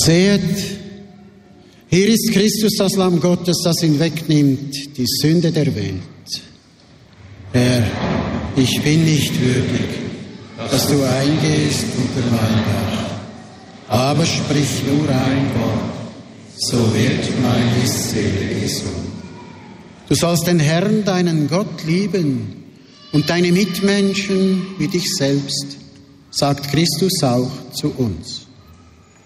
Sehet, hier ist Christus, das Lamm Gottes, das hinwegnimmt die Sünde der Welt. Herr, ich bin nicht würdig, dass du eingehst unter mein Dach, aber sprich nur ein Wort, so wird meine Seele gesund. Du sollst den Herrn, deinen Gott, lieben und deine Mitmenschen wie dich selbst, sagt Christus auch zu uns.